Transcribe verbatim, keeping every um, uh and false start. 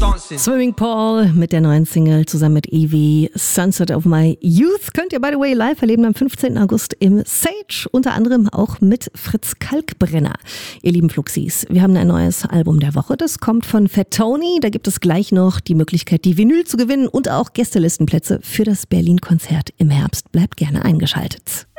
Swimming Paul mit der neuen Single zusammen mit Evie, Sunset of My Youth. Könnt ihr, by the way, live erleben am fünfzehnten August im Sage. Unter anderem auch mit Fritz Kalkbrenner. Ihr lieben Fluxis, wir haben ein neues Album der Woche. Das kommt von Fat Tony. Da gibt es gleich noch die Möglichkeit, die Vinyl zu gewinnen und auch Gästelistenplätze für das Berlin-Konzert im Herbst. Bleibt gerne eingeschaltet.